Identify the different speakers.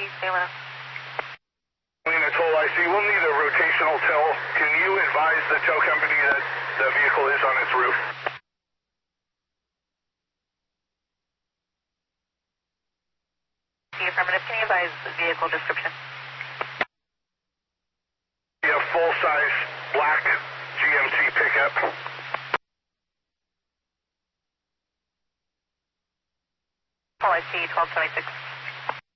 Speaker 1: Salina.
Speaker 2: Salina Toll IC, we'll need a rotational tow. Can you advise the tow company that the vehicle is on its roof?
Speaker 1: The affirmative. Can you advise the vehicle description?
Speaker 2: Yeah, full-size black GMC pickup.
Speaker 1: Toll IC 1276.